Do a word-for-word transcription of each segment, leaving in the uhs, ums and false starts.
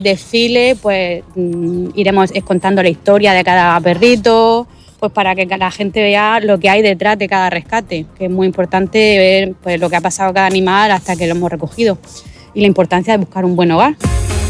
desfile, pues iremos contando la historia de cada perrito, pues para que la gente vea lo que hay detrás de cada rescate, que es muy importante ver pues lo que ha pasado cada animal hasta que lo hemos recogido y la importancia de buscar un buen hogar.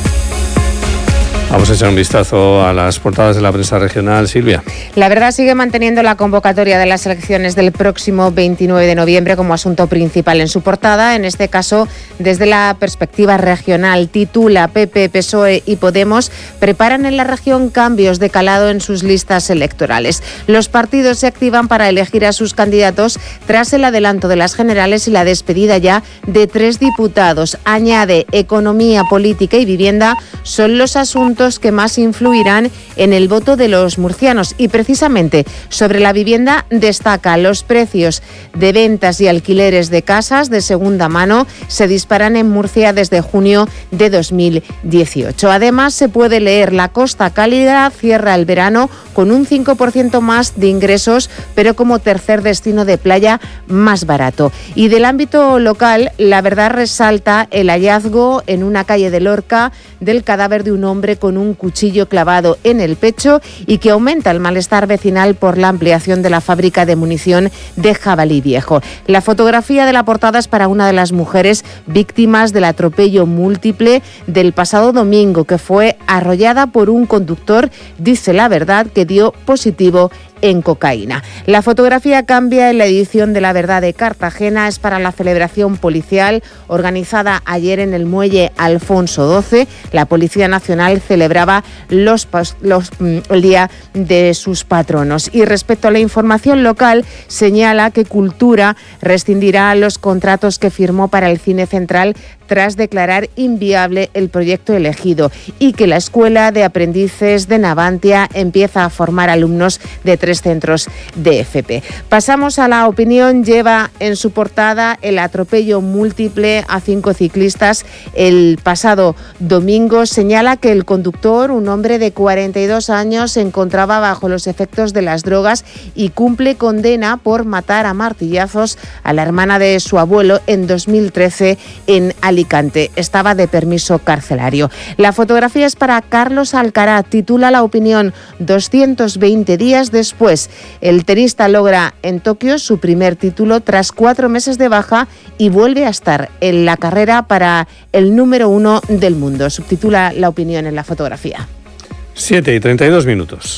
Vamos a echar un vistazo a las portadas de la prensa regional. Silvia. La Verdad sigue manteniendo la convocatoria de las elecciones del próximo veintinueve de noviembre como asunto principal en su portada. En este caso, desde la perspectiva regional, titula P P, P S O E y Podemos preparan en la región cambios de calado en sus listas electorales. Los partidos se activan para elegir a sus candidatos tras el adelanto de las generales y la despedida ya de tres diputados. Añade, economía, política y vivienda son los asuntos que más influirán en el voto de los murcianos. Y precisamente sobre la vivienda destaca: los precios de ventas y alquileres de casas de segunda mano se disparan en Murcia desde junio de dos mil dieciocho. Además, se puede leer: la Costa Cálida cierra el verano con un cinco por ciento más de ingresos, pero como tercer destino de playa más barato. Y del ámbito local, La Verdad resalta el hallazgo en una calle de Lorca del cadáver de un hombre con un cuchillo clavado en el pecho y que aumenta el malestar vecinal por la ampliación de la fábrica de munición de Jabalí Viejo. La fotografía de la portada es para una de las mujeres víctimas del atropello múltiple del pasado domingo, que fue arrollada por un conductor, dice La Verdad, que dio positivo en cocaína. La fotografía cambia en la edición de La Verdad de Cartagena. Es para la celebración policial organizada ayer en el muelle Alfonso doce. La Policía Nacional celebraba los, los, el día de sus patronos. Y respecto a la información local, señala que Cultura rescindirá los contratos que firmó para el Cine Central tras declarar inviable el proyecto elegido, y que la Escuela de Aprendices de Navantia empieza a formar alumnos de tres centros de F P. Pasamos a La Opinión. Lleva en su portada el atropello múltiple a cinco ciclistas el pasado domingo. Señala que el conductor, un hombre de cuarenta y dos años, se encontraba bajo los efectos de las drogas y cumple condena por matar a martillazos a la hermana de su abuelo en dos mil trece en Alicante. Estaba de permiso carcelario. La fotografía es para Carlos Alcaraz. Titula La Opinión: doscientos veinte días después. El tenista logra en Tokio su primer título tras cuatro meses de baja y vuelve a estar en la carrera para el número uno del mundo. Subtitula La Opinión en la fotografía. siete y treinta y dos minutos.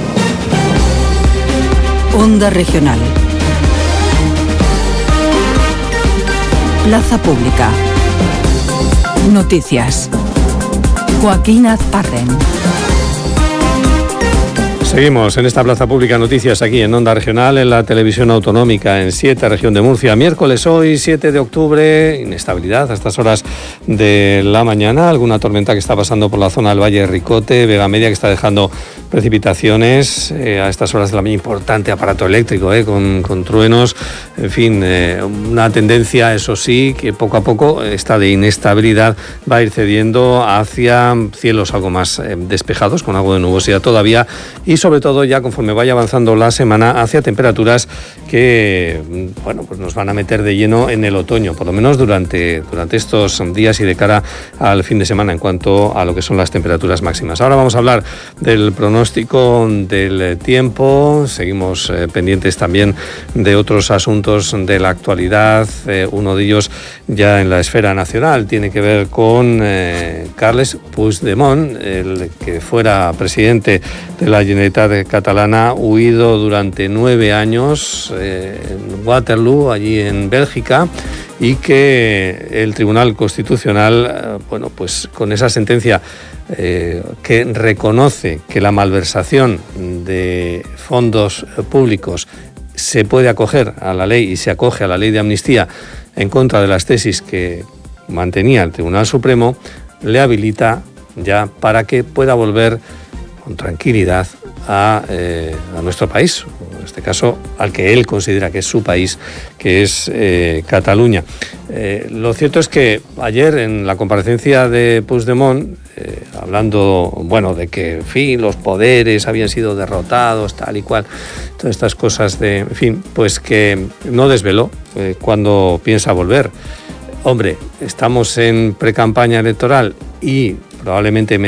Onda Regional. Plaza Pública. Noticias. Joaquín Azparren. Seguimos en esta Plaza Pública Noticias aquí en Onda Regional, en la televisión autonómica en siete, región de Murcia. Miércoles hoy, siete de octubre, inestabilidad a estas horas de la mañana. Alguna tormenta que está pasando por la zona del Valle de Ricote, Vega Media, que está dejando precipitaciones eh, a estas horas de la mañana. Importante aparato eléctrico, eh, con, con truenos. En fin, eh, una tendencia, eso sí, que poco a poco esta de inestabilidad va a ir cediendo hacia cielos algo más eh, despejados, con algo de nubosidad todavía, y sobre todo ya conforme vaya avanzando la semana hacia temperaturas que, bueno, pues nos van a meter de lleno en el otoño, por lo menos durante, durante estos días y de cara al fin de semana en cuanto a lo que son las temperaturas máximas. Ahora vamos a hablar del pronóstico del tiempo. Seguimos eh, pendientes también de otros asuntos de la actualidad. Eh, uno de ellos ya en la esfera nacional tiene que ver con eh, Carles Puigdemont, el que fuera presidente de la Generalitat catalana, huido durante nueve años eh, en Waterloo, allí en Bélgica, y que el Tribunal Constitucional, eh, bueno, pues con esa sentencia eh, que reconoce que la malversación de fondos públicos se puede acoger a la ley y se acoge a la ley de amnistía en contra de las tesis que mantenía el Tribunal Supremo, le habilita ya para que pueda volver con tranquilidad a, eh, a nuestro país, en este caso al que él considera que es su país, que es eh, Cataluña. Eh, lo cierto es que ayer en la comparecencia de Puigdemont, eh, hablando, bueno, de que, en fin, los poderes habían sido derrotados, tal y cual, todas estas cosas de, en fin, pues que no desveló eh, cuándo piensa volver. Hombre, estamos en precampaña electoral y probablemente